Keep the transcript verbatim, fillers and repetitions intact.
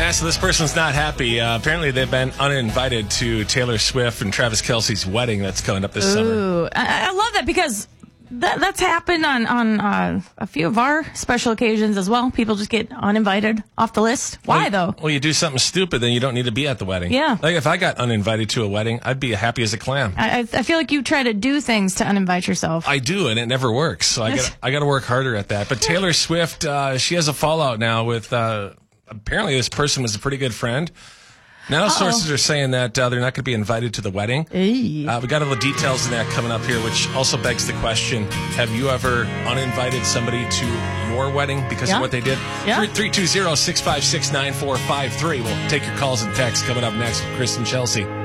Yeah, so this person's not happy. Uh, apparently, they've been uninvited to Taylor Swift and Travis Kelce's wedding that's coming up this Ooh, summer. I, I love that because that, that's happened on, on uh, a few of our special occasions as well. People just get uninvited off the list. Why, well, though? Well, you do something stupid, then you don't need to be at the wedding. Yeah. Like, if I got uninvited to a wedding, I'd be happy as a clam. I, I feel like you try to do things to uninvite yourself. I do, and it never works. So I got I got to work harder at that. But Taylor Swift, uh, she has a fallout now with, uh, apparently this person was a pretty good friend. Now Uh-oh. sources are saying that uh, they're not going to be invited to the wedding. Hey. Uh, we got all the details in that coming up here, which also begs the question, have you ever uninvited somebody to your wedding because Yeah. of what they did? Yeah. three two zero, six five six, nine four five three. We'll take your calls and texts coming up next with Chris and Chelsea.